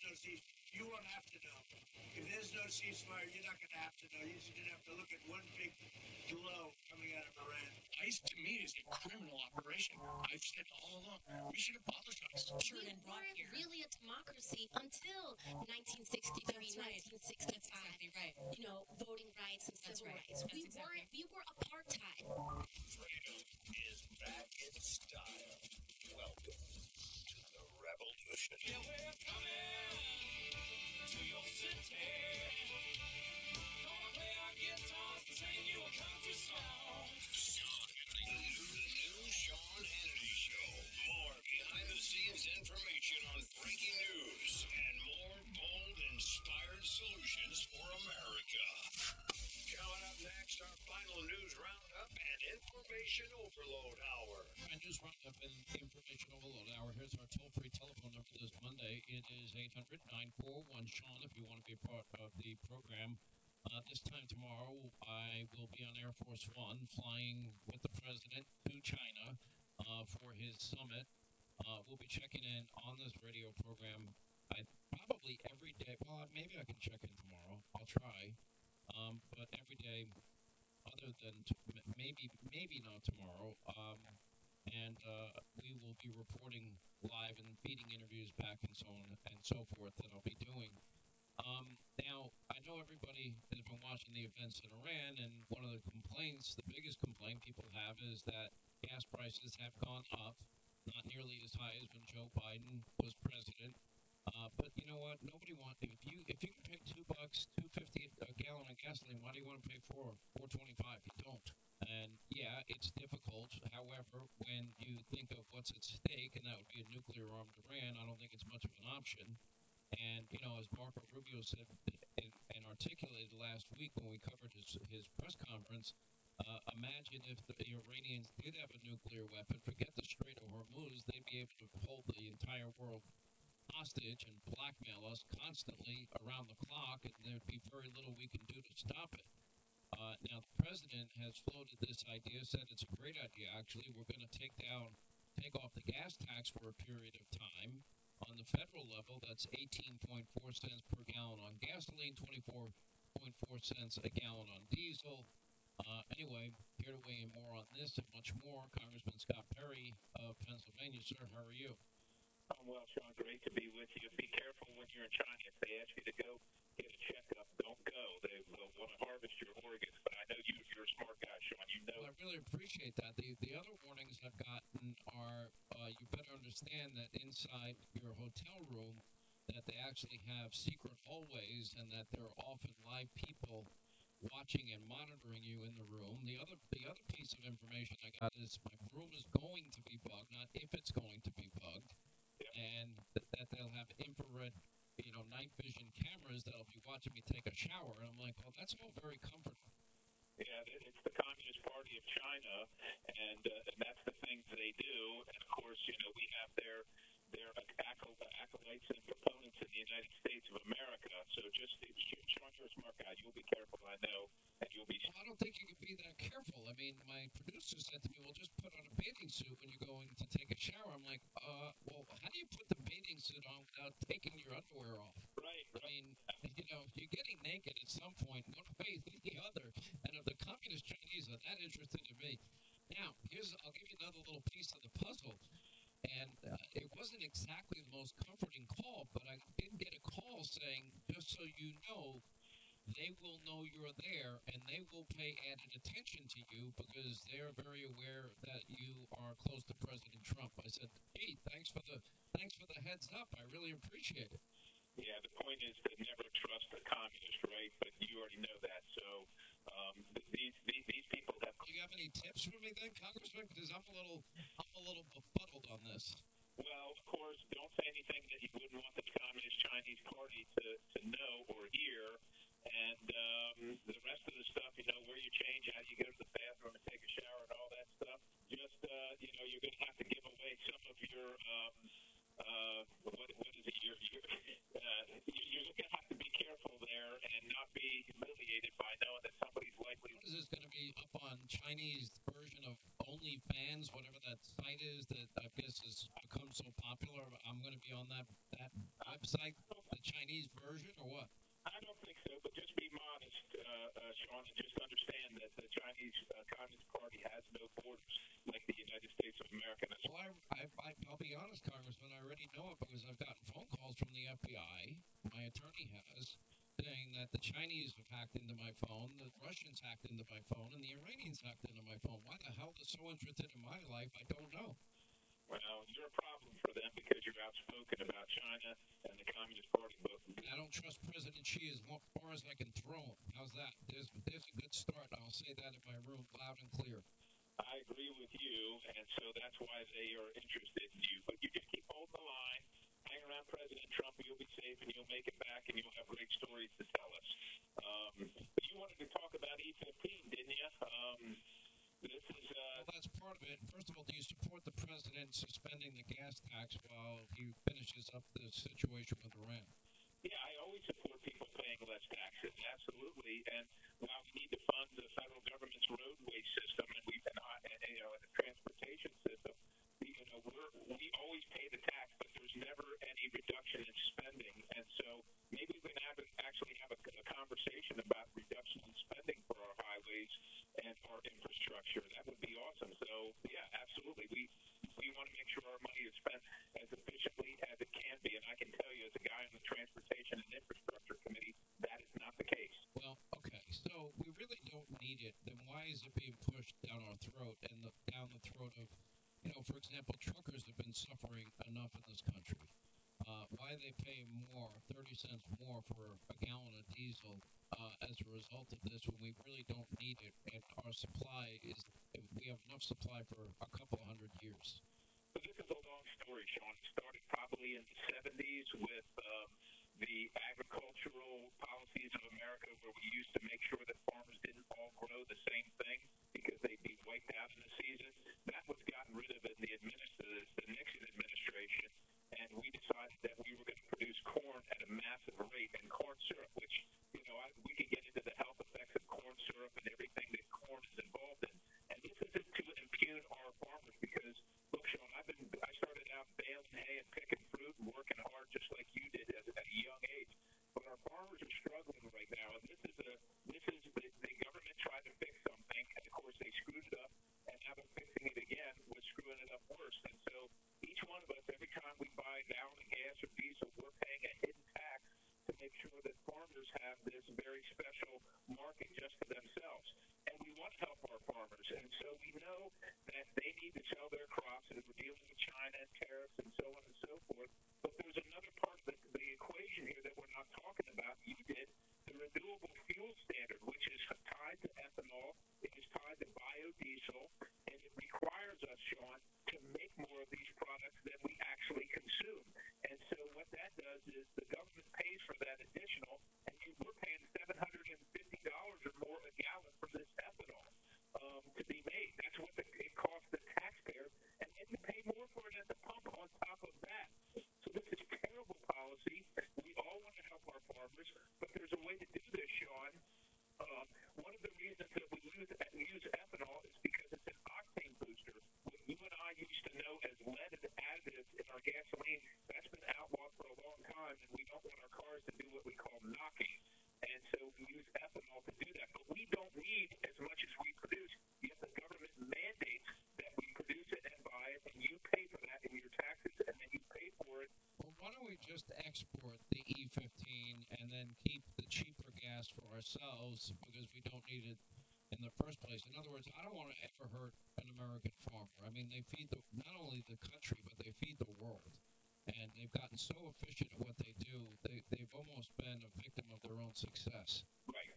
no ceasefire, you won't have to know. If there's no ceasefire, you're not going to have to know. You're just going to have to look at one big glow coming out of Iran. ICE, to me, is a criminal operation. I've said all along, we should abolish ICE. We weren't really a democracy until 1963, That's right. 1965. That's exactly right. You know, voting rights and That's civil right. rights. That's exactly. We were apartheid. Freedom is back in style. Welcome to the revolution. Yeah, we're coming to your city. Gonna play our guitars and sing you a country song. Sean Hannity. The new Sean Hannity Show. More behind-the-scenes information on breaking news and more bold, inspired solutions for America. Coming up next, our final news roundup and information overload hour. My news roundup and information overload hour. Here's our toll-free telephone number this Monday. It is 800-941-SEAN if you want to be a part of the program. This time tomorrow, I will be on Air Force One flying with the president to China for his summit. We'll be checking in on this radio program probably every day. Well, maybe I can check in tomorrow. I'll try. But every day, other than maybe not tomorrow, and we will be reporting live and feeding interviews back and so on and so forth that I'll be doing. Now, I know everybody has been watching the events in Iran, and one of the complaints, the biggest complaint people have is that gas prices have gone up, not nearly as high as when Joe Biden was president. But you know what? Nobody wants. If you can pay $2, $2.50 a gallon of gasoline, why do you want to pay $4.25? You don't. And yeah, it's difficult. However, when you think of what's at stake, and that would be a nuclear-armed Iran, I don't think it's much of an option. And you know, as Marco Rubio said and articulated last week when we covered his press conference, imagine if the Iranians did have a nuclear weapon. Forget the Strait of Hormuz; they'd be able to hold the entire world hostage and blackmail us constantly around the clock, and there'd be very little we can do to stop it. Now, the president has floated this idea, said it's a great idea, actually. We're going to take off the gas tax for a period of time. On the federal level, that's 18.4 cents per gallon on gasoline, 24.4 cents a gallon on diesel. Anyway, here to weigh in more on this and much more, Congressman Scott Perry of Pennsylvania. Sir, how are you? I'm well, Sean. Great to be with you. Be careful when you're in China. If they ask you to go get a checkup, don't go. They will want to harvest your organs. But I know you're a smart guy, Sean. You know. Well, I really appreciate that. The other warnings I've gotten are you better understand that inside your hotel room that they actually have secret hallways and that there are often live people watching and monitoring you in the room. The other piece of information I got is my room is going to be bugged, not if it's going to be bugged. And that they'll have infrared, night vision cameras that'll be watching me take a shower. And I'm like, well, that's all very comforting. Yeah, it's the Communist Party of China, and that's the things they do. And, of course, we have their acolytes and proponents in the United States of America. So Sean, you're a smart guy. You'll be careful, I know, and you'll be... Well, I don't think you can be that careful. I mean, my producer said to me, well, just put on a bathing suit when you're going to take a shower. I'm like, well, how do you put the bathing suit on without taking your underwear off? Right. I mean, you're getting naked at some point, one way or the other. And if the communist Chinese are that interested in me. Now, I'll give you another little piece of the puzzle. And it wasn't exactly the most comforting call, but I did get a call saying, just so you know, they will know you're there, and they will pay added attention to you because they're very aware that you are close to President Trump. I said, hey, thanks for the heads up. I really appreciate it. Yeah, the point is to never trust a communist, right? But you already know that. So these people have... Do you have any tips for me then, Congressman? Because I'm a little befuddled on this. Well, of course, don't say anything that you wouldn't want the Communist Chinese Party to know or hear. And the rest of the stuff, where you change, how do you go to the bathroom and take a shower and all that stuff. Just, you're going to have to give away some of your, what is it, you're going to have to be careful there and not be humiliated by knowing that somebody's likely... What is this going to be up on Chinese version of OnlyFans, whatever that site is that I guess has become I'm going to be on that website, the Chinese version, or what? I don't think so, but just be modest, Sean, and just understand that the Chinese Communist Party has no borders like the United States of America. That's Well, I'll be honest, Congressman. I already know it because I've gotten phone calls from the FBI. My attorney has, saying that the Chinese have hacked into my phone, the Russians hacked into my phone, and the Iranians hacked into my phone. Why the hell they're so interested in my life, I don't know. well, you're a problem for them because you're outspoken about China and the Communist Party. Both. I don't trust President Xi as far as I can throw him. How's that? There's a good start. I'll say that in my room loud and clear. I agree with you, and so that's why they are interested in you. But you just keep holding the line, hang around President Trump, and you'll be safe, and you'll make it back, and you'll have great stories to tell us. But you wanted to talk about E15, didn't you? This is Well, that's part of it. First of all, do you support the president suspending the gas tax while he finishes up the situation with Iran? Yeah, I always support people paying less taxes, absolutely. And while we need to fund the federal government's roadway system and and the transportation system, we always pay the tax, but there's never any reduction in spending. And so maybe we can actually have a conversation about reduction in spending for our highways and our infrastructure. That would be awesome. So yeah, absolutely. We want to make sure our money is spent as efficiently as it can be. And I can tell you, as a guy on the Transportation and Infrastructure Committee, that is not the case. Well, okay, so we really don't need it. Then why is it being pushed down our throat and down the throat of, for example, truckers have been suffering enough in this country. Why are they paying 30 cents more for a gallon of diesel as a result of this when we really don't need it? And our supply we have enough supply for a couple of 100 years. So this is a long story, Sean. It started probably in the 70s with the agricultural policies of America, where we used to make sure that farmers didn't all grow the same thing because they'd be wiped out in the season. That was gotten rid of in the Nixon administration, and we decided that we were going to produce corn at a massive rate, and corn syrup, which, we could get into the health effects of corn syrup and everything that corn is involved in. And this isn't to impugn our farmers because, look, Sean, I started out baling hay and picking fruit and working hard just like you did at a young age. But our farmers are struggling right now, and the government tried to fix something, and of course they screwed it up, and now they're fixing it again with screwing it up worse. And so each one of us, every time we buy a gallon of gas or diesel, we're paying a hidden tax to make sure that farmers have this very special market just for themselves. And we want to help our farmers, and so we know that they need to sell their crops, and we're dealing with China and tariffs and so on and so forth. But there's another part of the equation here that we're not talking about. You did the renewable fuel standard, which is tied to ethanol, it is tied to biodiesel, and it requires us, Sean, to make more of these products than we actually consume. And so what that does is the government pays for that additional, and we're paying $750 or more a gallon for this ethanol to be made. That's what it costs the taxpayer, and then you pay more for it at the pump on top of that. So this is terrible policy. We all want to help our farmers, but there's a way to do this, Sean. One of the reasons that we use ethanol is because it's an octane booster. What you and I used to know as lead additives in our gasoline, that's been outlawed for a long time, and we don't want our cars to do what we call knocking. And so we use ethanol to do that. But we don't need as much as we produce, yet the government mandates that we produce it and buy it, and you pay for that in your taxes, and then you pay for it. Well, why don't we just export the E15 and then keep the cheaper gas for ourselves because we don't need it in the first place? In other words, I don't want to ever hurt an American farmer. I mean, they feed not only the country, but they feed the world. And they've gotten so efficient at what they do, they've almost been a victim of their own success. Right.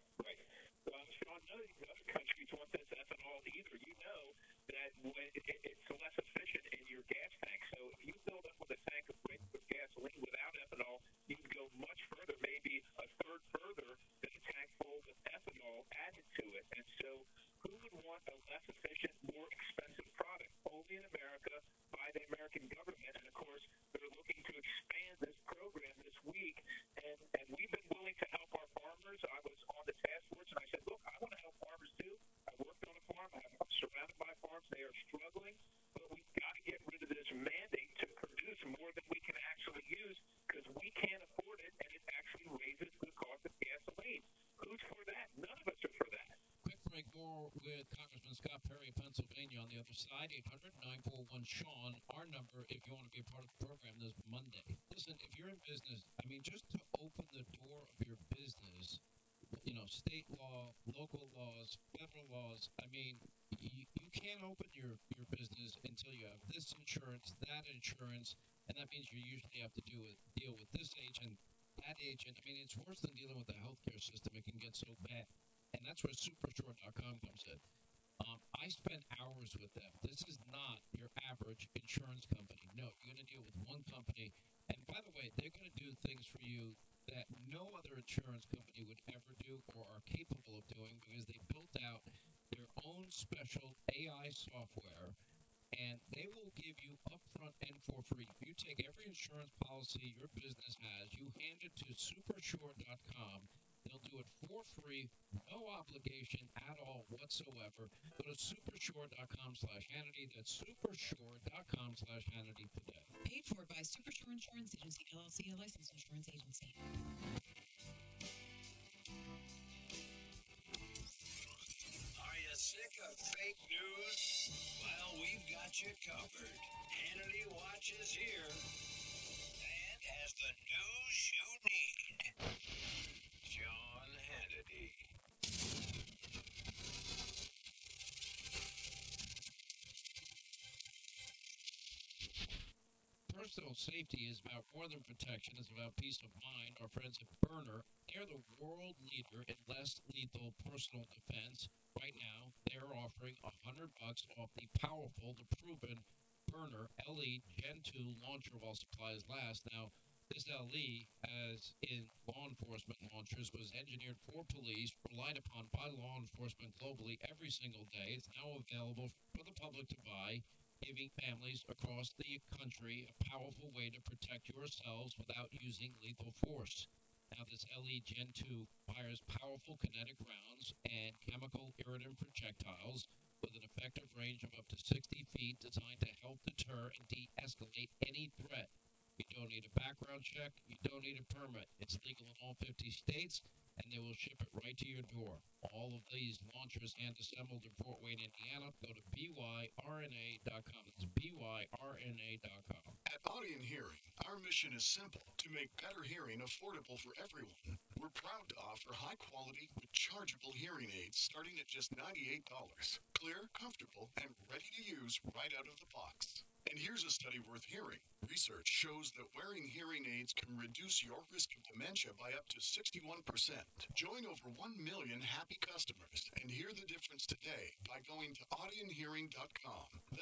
Sean, none of these other countries want this ethanol either. You know that when it's less efficient in your gas tank. So if you filled up with a tank of gasoline without ethanol, you can go much further, maybe a third further than a tank full with ethanol added to it. And so who would want a less efficient, more expensive product? Only in America, by the American government and more with Congressman Scott Perry of Pennsylvania on the other side. 800-941-SEAN, our number if you want to be a part of the program this Monday. Listen, if you're in business, I mean, just to open the door of your business, you know, state law, local laws, federal laws, I mean, you can't open your business until you have this insurance, that insurance, and that means you usually have to deal with this agent, that agent. I mean, it's worse than dealing with the healthcare system. It can get so bad. And that's where Supershore.com comes in. I spend hours with them. This is not your average insurance company. No, you're going to deal with one company. And by the way, they're going to do things for you that no other insurance company would ever do or are capable of doing because they built out their own special AI software, and they will give you upfront and for free. You take every insurance policy your business has, you hand it to Supershore.com. They'll do it for free, no obligation at all whatsoever. Go to Supershore.com/Hannity. That's Supershore.com/Hannity today. Paid for by Supershore Insurance Agency, LLC, a licensed insurance agency. Are you sick of fake news? Well, we've got you covered. Hannity Watch is here and has the news you need. Sean Hannity. Personal safety is about more than protection. It's about peace of mind. Our friends at Byrna, they're the world leader in less lethal personal defense. Right now, they're offering $100 off the powerful, the proven Byrna LE Gen 2 launcher while supplies last. Now, this LE, as in law enforcement launchers, was engineered for police, relied upon by law enforcement globally every single day. It's now available for the public to buy, giving families across the country a powerful way to protect yourselves without using lethal force. Now, this LE Gen 2 fires powerful kinetic rounds and chemical irritant projectiles with an effective range of up to 60 feet, designed to help deter and de-escalate any threat. You don't need a background check. You don't need a permit. It's legal in all 50 states, and they will ship it right to your door. All of these launchers hand-assembled in Fort Wayne, Indiana. Go to BYRNA.com. That's BYRNA.com. At Audion Hearing, our mission is simple: to make better hearing affordable for everyone. We're proud to offer high-quality, rechargeable hearing aids starting at just $98. Clear, comfortable, and ready to use right out of the box. And here's a study worth hearing. Research shows that wearing hearing aids can reduce your risk of dementia by up to 61%. Join over 1 million happy customers and hear the difference today by going to audionhearing.com.